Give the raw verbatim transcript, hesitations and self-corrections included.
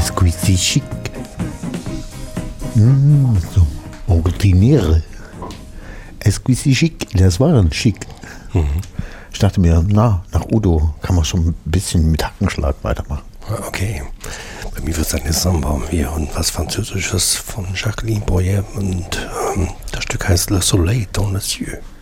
Exquisite chic. Mm, so ordinäre. Exquisite chic, das war dann schick. Mhm. Ich dachte mir, na, nach Udo kann man schon ein bisschen mit Hackenschlag weitermachen. Okay. Bei mir wird es eine Samba hier und was Französisches von Jacqueline Boyer und ähm, das Stück heißt Le Soleil dans les yeux.